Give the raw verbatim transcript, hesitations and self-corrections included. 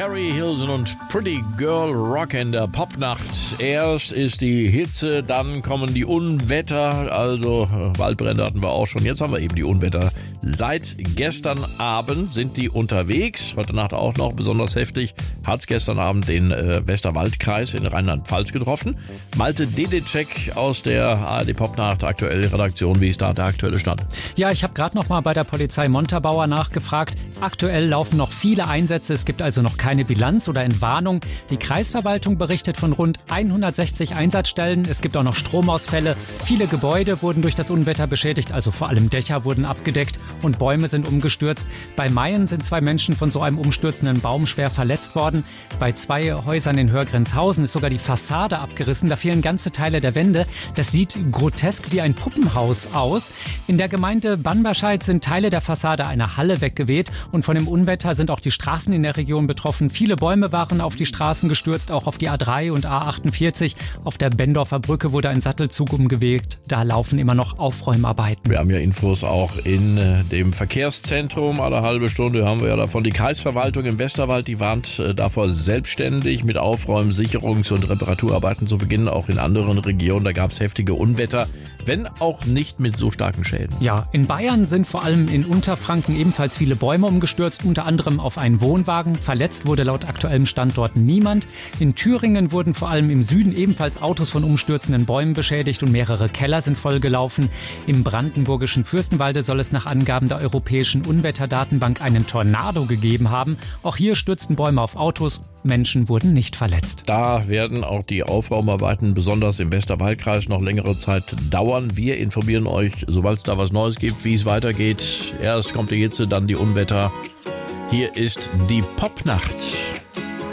Harry Hilson und Pretty Girl Rock in der Popnacht. Erst ist die Hitze, dann kommen die Unwetter, also Waldbrände hatten wir auch schon. Jetzt haben wir eben die Unwetter. Seit gestern Abend sind die unterwegs, heute Nacht auch noch besonders heftig. Hat es gestern Abend den äh, Westerwaldkreis in Rheinland-Pfalz getroffen. Malte Dedecek aus der A R D Popnacht aktuelle Redaktion. Wie ist da der aktuelle Stand? Ja, ich habe gerade noch mal bei der Polizei Montabaur nachgefragt. Aktuell laufen noch viele Einsätze. Es gibt also noch keine Bilanz oder Entwarnung. Die Kreisverwaltung berichtet von rund hundertsechzig Einsatzstellen. Es gibt auch noch Stromausfälle. Viele Gebäude wurden durch das Unwetter beschädigt, also vor allem Dächer wurden abgedeckt und Bäume sind umgestürzt. Bei Mayen sind zwei Menschen von so einem umstürzenden Baum schwer verletzt worden. Bei zwei Häusern in Hörgrenzhausen ist sogar die Fassade abgerissen. Da fehlen ganze Teile der Wände. Das sieht grotesk wie ein Puppenhaus aus. In der Gemeinde Banberscheid sind Teile der Fassade einer Halle weggeweht und von dem Unwetter sind auch die Straßen in der Region betroffen. Viele Bäume waren auf die Straßen gestürzt, auch auf die A drei und A achtundvierzig. Auf der Bendorfer Brücke wurde ein Sattelzug umgeweht. Da laufen immer noch Aufräumarbeiten. Wir haben ja Infos auch in äh, dem Verkehrszentrum. Alle halbe Stunde haben wir ja davon. Die Kreisverwaltung im Westerwald, die warnt äh, davor selbstständig mit Aufräumen, Sicherungs- und Reparaturarbeiten zu beginnen. Auch in anderen Regionen, da gab es heftige Unwetter, wenn auch nicht mit so starken Schäden. Ja, in Bayern sind vor allem in Unterfranken ebenfalls viele Bäume umgestürzt, unter anderem auf einen Wohnwagen. Verletzt wurde laut aktuellem Standort niemand. In Thüringen wurden vor allem im Süden ebenfalls Autos von umstürzenden Bäumen beschädigt und mehrere Keller sind vollgelaufen. Im brandenburgischen Fürstenwalde soll es nach Angaben der Europäischen Unwetterdatenbank einen Tornado gegeben haben. Auch hier stürzten Bäume auf Autos. Menschen wurden nicht verletzt. Da werden auch die Aufräumarbeiten besonders im Westerwaldkreis noch längere Zeit dauern. Wir informieren euch, sobald es da was Neues gibt, wie es weitergeht. Erst kommt die Hitze, dann die Unwetter. Hier ist die Popnacht.